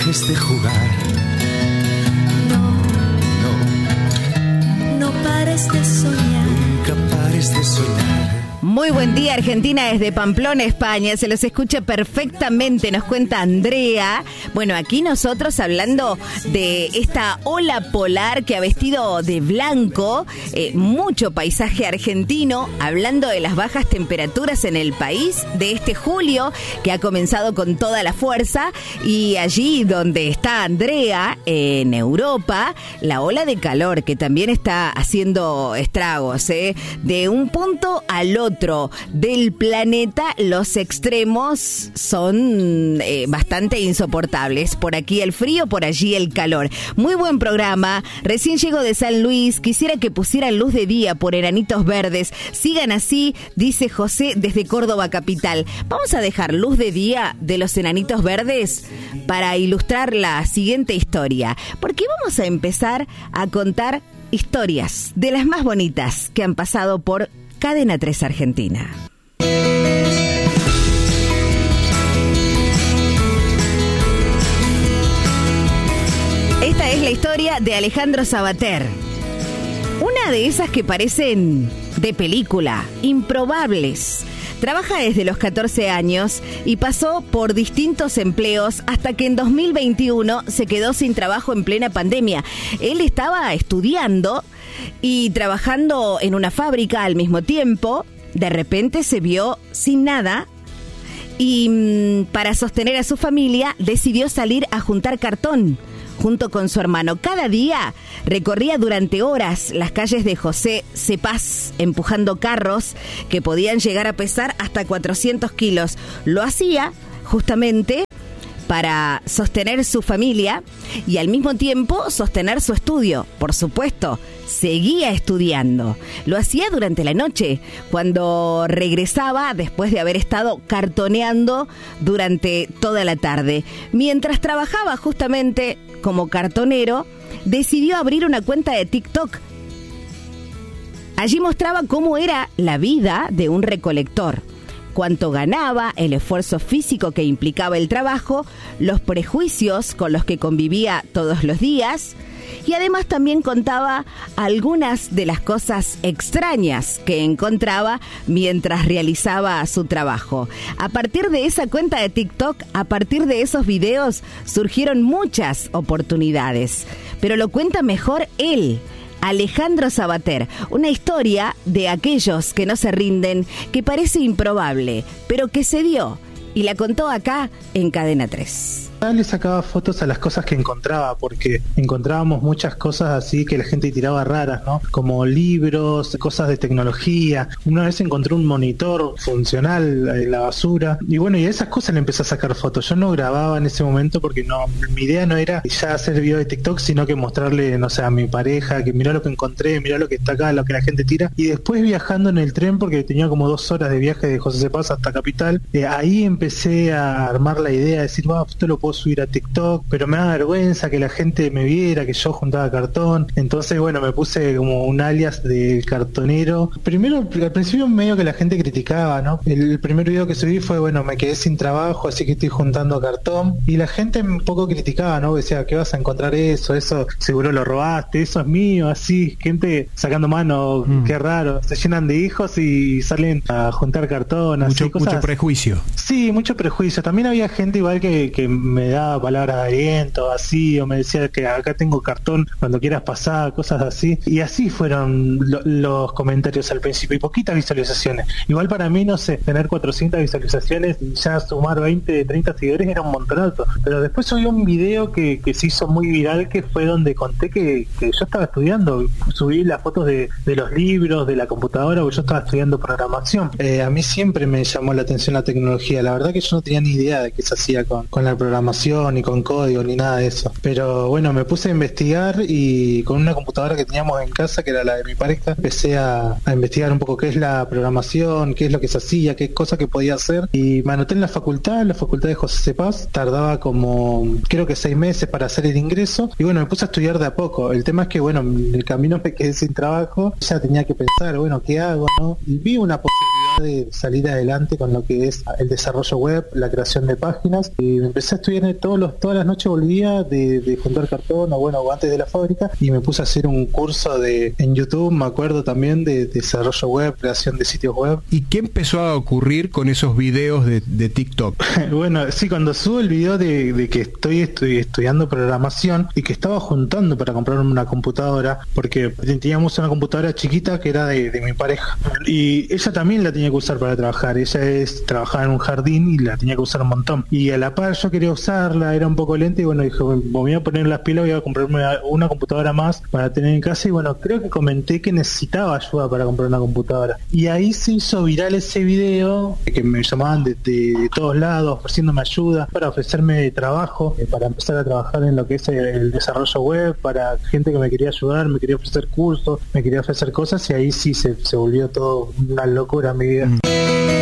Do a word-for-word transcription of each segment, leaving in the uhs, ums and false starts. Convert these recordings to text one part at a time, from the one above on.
dejes de jugar. No, no, no pares de soñar. Nunca pares de soñar. Muy buen día, Argentina, desde Pamplona, España. Se los escucha perfectamente, nos cuenta Andrea. Bueno, aquí nosotros hablando de esta ola polar que ha vestido de blanco eh, mucho paisaje argentino, hablando de las bajas temperaturas en el país de este julio, que ha comenzado con toda la fuerza. Y allí donde está Andrea, en Europa, la ola de calor que también está haciendo estragos, eh, de un punto al otro. Del planeta, los extremos son eh, bastante insoportables. Por aquí el frío, por allí el calor. Muy buen programa. Recién llego de San Luis. Quisiera que pusieran luz de día por Enanitos Verdes. Sigan así, dice José desde Córdoba capital. Vamos a dejar luz de día de los Enanitos Verdes para ilustrar la siguiente historia. Porque vamos a empezar a contar historias de las más bonitas que han pasado por Cadena tres Argentina. Esta es la historia de Alejandro Sabater. Una de esas que parecen de película, improbables. Trabaja desde los catorce años y pasó por distintos empleos hasta que en dos mil veintiuno se quedó sin trabajo en plena pandemia. Él estaba estudiando y trabajando en una fábrica al mismo tiempo. De repente se vio sin nada y mmm, para sostener a su familia decidió salir a juntar cartón junto con su hermano. Cada día recorría durante horas las calles de José Cepaz empujando carros que podían llegar a pesar hasta cuatrocientos kilos. Lo hacía justamente para sostener su familia y al mismo tiempo sostener su estudio. Por supuesto, seguía estudiando. Lo hacía durante la noche, cuando regresaba después de haber estado cartoneando durante toda la tarde. Mientras trabajaba justamente como cartonero, decidió abrir una cuenta de TikTok. Allí mostraba cómo era la vida de un recolector. Cuánto ganaba, el esfuerzo físico que implicaba el trabajo, los prejuicios con los que convivía todos los días y además también contaba algunas de las cosas extrañas que encontraba mientras realizaba su trabajo. A partir de esa cuenta de TikTok, a partir de esos videos, surgieron muchas oportunidades, pero lo cuenta mejor él. Alejandro Sabater, una historia de aquellos que no se rinden, que parece improbable, pero que se dio y la contó acá en Cadena tres. Le sacaba fotos a las cosas que encontraba, porque encontrábamos muchas cosas así que la gente tiraba raras, ¿no? Como libros, cosas de tecnología. Una vez encontré un monitor funcional en la basura y bueno, y a esas cosas le empecé a sacar fotos. Yo no grababa en ese momento porque no, mi idea no era ya hacer video de TikTok, sino que mostrarle, no sé, a mi pareja que mirá lo que encontré, mirá lo que está acá, lo que la gente tira. Y después viajando en el tren, porque tenía como dos horas de viaje de José Cepaz hasta Capital, eh, ahí empecé a armar la idea de decir, wow, esto lo puedo subir a TikTok, pero me da vergüenza que la gente me viera, que yo juntaba cartón. Entonces, bueno, me puse como un alias del cartonero. Primero, al principio medio que la gente criticaba, ¿no? El primer video que subí fue, bueno, me quedé sin trabajo, así que estoy juntando cartón. Y la gente un poco criticaba, ¿no? Decía, ¿qué vas a encontrar eso? Eso seguro lo robaste, eso es mío, así. Gente sacando mano, mm. qué raro. Se llenan de hijos y salen a juntar cartón, mucho, así, cosas. Mucho prejuicio. Sí, mucho prejuicio. También había gente igual que, que me daba palabras de aliento, así, o me decía que acá tengo cartón cuando quieras pasar, cosas así. Y así fueron lo, los comentarios al principio, y poquitas visualizaciones. Igual para mí, no sé, tener cuatrocientas visualizaciones y ya sumar veinte, treinta seguidores era un montonazo. Pero después subí un video que, que se hizo muy viral, que fue donde conté que, que yo estaba estudiando. Subí las fotos de, de los libros, de la computadora, porque yo estaba estudiando programación. Eh, a mí siempre me llamó la atención la tecnología. La verdad que yo no tenía ni idea de qué se hacía con, con la programación, ni con código, ni nada de eso. Pero bueno, me puse a investigar y con una computadora que teníamos en casa, que era la de mi pareja, empecé a, a investigar un poco qué es la programación, qué es lo que se hacía, qué cosa que podía hacer. Y me anoté en la facultad, en la facultad de José Cepaz. Tardaba como, creo que seis meses para hacer el ingreso. Y bueno, me puse a estudiar de a poco. El tema es que, bueno, en el camino me quedé sin trabajo. Ya tenía que pensar, bueno, ¿qué hago, no? Y vi una posibilidad de salir adelante con lo que es el desarrollo web, la creación de páginas, y empecé a estudiar todos los, todas las noches volvía de, de juntar cartón, o bueno, o antes de la fábrica, y me puse a hacer un curso de en YouTube, me acuerdo también, de, de desarrollo web, creación de sitios web. ¿Y qué empezó a ocurrir con esos videos de, de TikTok? Bueno, sí, cuando subo el video de, de que estoy, estoy estudiando programación y que estaba juntando para comprarme una computadora, porque teníamos una computadora chiquita que era de, de mi pareja, y ella también la tenía que usar para trabajar. Ella es trabajaba en un jardín y la tenía que usar un montón, y a la par yo quería usarla, era un poco lenta, y bueno, dije, me voy a poner las pilas, voy a comprarme una computadora más para tener en casa. Y bueno, creo que comenté que necesitaba ayuda para comprar una computadora, y ahí se hizo viral ese video, que me llamaban de, de, de todos lados ofreciéndome ayuda para ofrecerme trabajo, eh, para empezar a trabajar en lo que es el, el desarrollo web, para gente que me quería ayudar, me quería ofrecer cursos, me quería ofrecer cosas, y ahí sí se, se volvió todo una locura mi vida. Mm.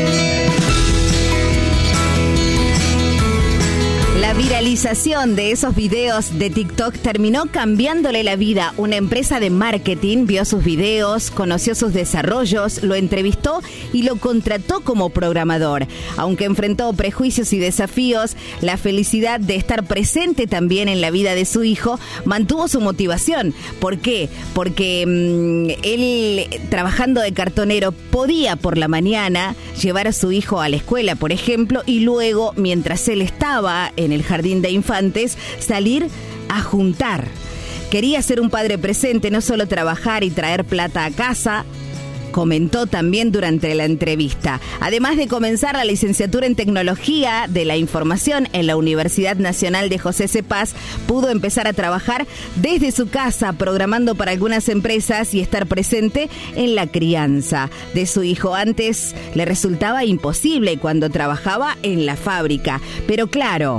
La viralización de esos videos de TikTok terminó cambiándole la vida. Una empresa de marketing vio sus videos, conoció sus desarrollos, lo entrevistó y lo contrató como programador. Aunque enfrentó prejuicios y desafíos, la felicidad de estar presente también en la vida de su hijo mantuvo su motivación. ¿Por qué? Porque mmm, él, trabajando de cartonero, podía por la mañana llevar a su hijo a la escuela, por ejemplo, y luego, mientras él estaba en el jardín de infantes, salir a juntar. Quería ser un padre presente, no solo trabajar y traer plata a casa, comentó también durante la entrevista. Además de comenzar la licenciatura en Tecnología de la Información en la Universidad Nacional de José C. Paz, pudo empezar a trabajar desde su casa, programando para algunas empresas y estar presente en la crianza de su hijo. Antes le resultaba imposible cuando trabajaba en la fábrica, pero claro,